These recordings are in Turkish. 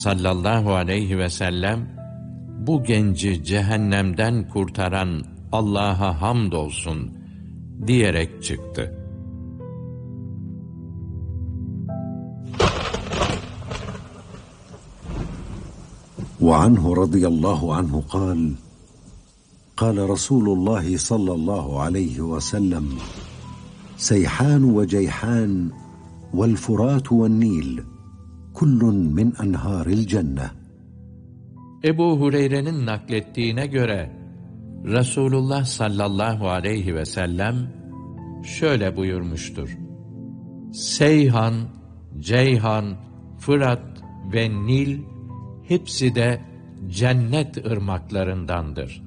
sallallahu aleyhi ve sellem bu genci cehennemden kurtaran Allah'a hamdolsun diyerek çıktı. وعنه رضي الله عنه قال قال رسول الله صلى الله عليه وسلم سيحان وجيحان والفرات والنيل كل من أنهار الجنة. Ebu Hureyre'nin naklettiğine göre Resulullah sallallahu aleyhi ve sellem şöyle buyurmuştur: Seyhan, Ceyhan, Fırat ve Nil hepsi de cennet ırmaklarındandır.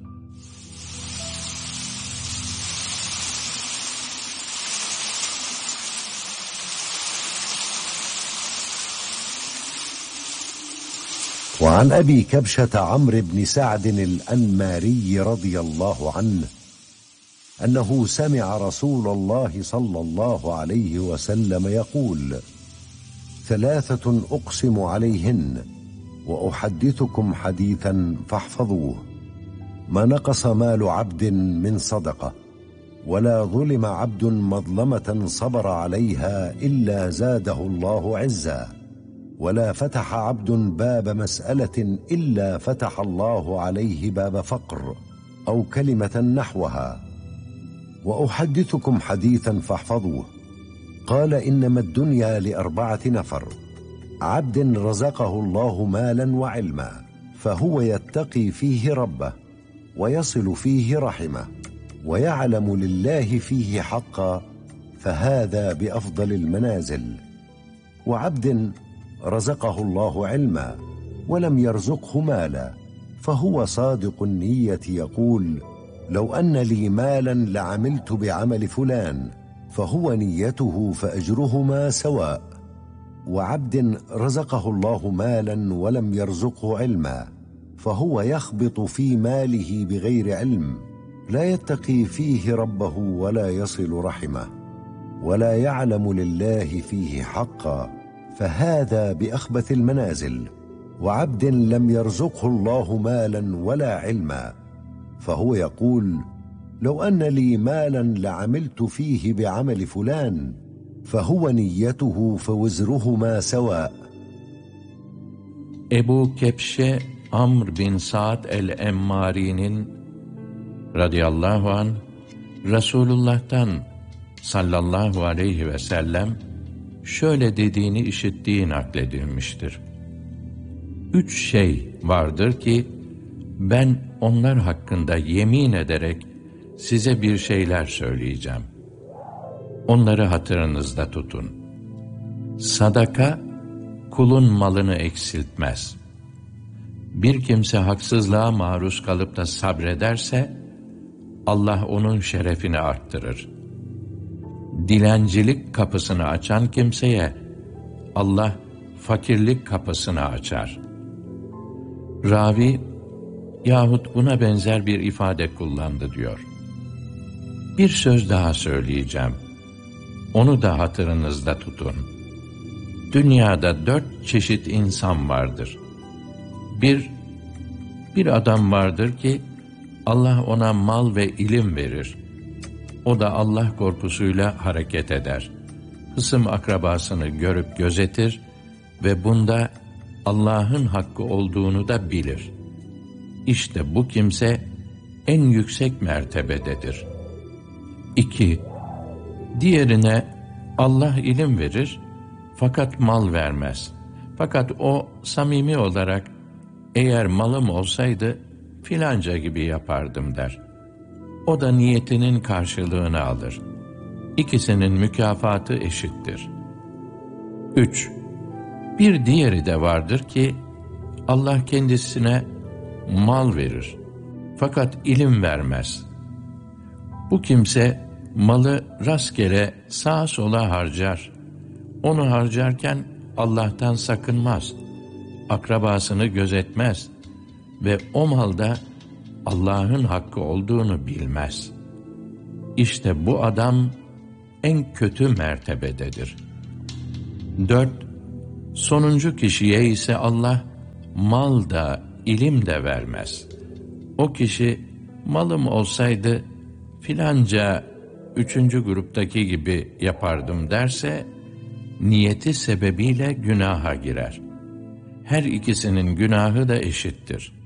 وعن أبي كبشة عمرو بن سعد الأنماري رضي الله عنه أنه سمع رسول الله صلى الله عليه وسلم يقول: ثلاثة أقسم عليهن وأحدثكم حديثا فاحفظوه: ما نقص مال عبد من صدقة، ولا ظلم عبد مظلمة صبر عليها إلا زاده الله عزا، ولا فتح عبد باب مسألة إلا فتح الله عليه باب فقر أو كلمة نحوها. وأحدثكم حديثا فاحفظوه: قال إنما الدنيا لأربعة نفر: عبد رزقه الله مالا وعلما فهو يتقي فيه ربه ويصل فيه رحمه ويعلم لله فيه حقا فهذا بأفضل المنازل، وعبد رزقه الله علما ولم يرزقه مالا فهو صادق النية يقول: لو أن لي مالا لعملت بعمل فلان، فهو نيته فأجرهما سواء. وعبد رزقه الله مالا ولم يرزقه علما فهو يخبط في ماله بغير علم، لا يتقي فيه ربه ولا يصل رحمه ولا يعلم لله فيه حقا فهذا بأخبث المنازل. وعبد لم يرزقه الله مالا ولا علما فهو يقول: لو أن لي مالا لعملت فيه بعمل فلان، فهو نيته فوزرهما سواء. Ebu Kebşe Amr bin Sa'd el-Emmari'nin radıyallahu anh Resulullah'tan sallallahu aleyhi ve sellem şöyle dediğini işittiği nakledilmiştir: Üç şey vardır ki ben onlar hakkında yemin ederek size bir şeyler söyleyeceğim. Onları hatırınızda tutun. Sadaka kulun malını eksiltmez. Bir kimse haksızlığa maruz kalıp da sabrederse Allah onun şerefini arttırır. Dilencilik kapısını açan kimseye Allah fakirlik kapısını açar. Ravi yahut buna benzer bir ifade kullandı diyor. Bir söz daha söyleyeceğim. Onu da hatırınızda tutun. Dünyada 4 çeşit insan vardır. Bir adam vardır ki Allah ona mal ve ilim verir. O da Allah korkusuyla hareket eder. Hısım akrabasını görüp gözetir ve bunda Allah'ın hakkı olduğunu da bilir. İşte bu kimse en yüksek mertebededir. 2. Diğerine Allah ilim verir fakat mal vermez. Fakat o samimi olarak eğer malım olsaydı filanca gibi yapardım der. O da niyetinin karşılığını alır. İkisinin mükafatı eşittir. 3. Bir diğeri de vardır ki Allah kendisine mal verir fakat ilim vermez. Bu kimse malı rastgele sağa sola harcar. Onu harcarken Allah'tan sakınmaz, akrabasını gözetmez ve o malda Allah'ın hakkı olduğunu bilmez. İşte bu adam en kötü mertebededir. 4. Sonuncu kişiye ise Allah mal da, ilim de vermez. O kişi, malım olsaydı filanca 3. gruptaki gibi yapardım derse, niyeti sebebiyle günaha girer. Her ikisinin günahı da eşittir.